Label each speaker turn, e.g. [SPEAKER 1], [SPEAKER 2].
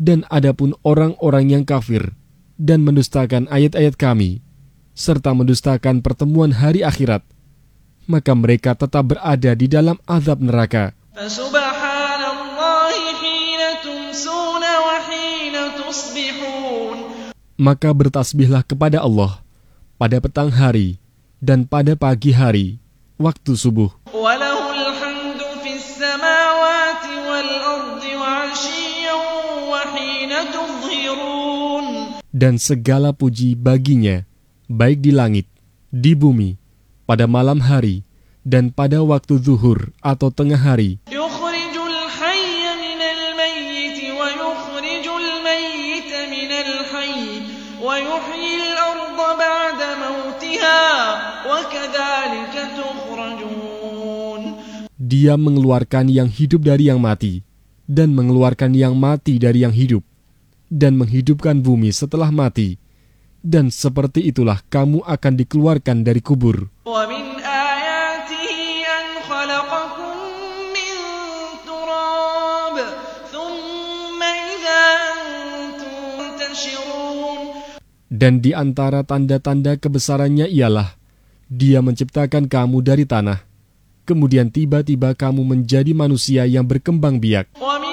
[SPEAKER 1] Dan adapun orang-orang yang kafir dan mendustakan ayat-ayat kami, serta mendustakan pertemuan hari akhirat, maka mereka tetap berada di dalam azab neraka. Maka bertasbihlah kepada Allah pada petang hari dan pada pagi hari, waktu subuh. Dan segala puji baginya, baik di langit, di bumi, pada malam hari, dan pada waktu zuhur atau tengah hari. Dia mengeluarkan yang hidup dari yang mati, dan mengeluarkan yang mati dari yang hidup, dan menghidupkan bumi setelah mati, dan seperti itulah kamu akan dikeluarkan dari kubur. Dan di antara tanda-tanda kebesarannya ialah Dia menciptakan kamu dari tanah, kemudian tiba-tiba kamu menjadi manusia yang berkembang biak.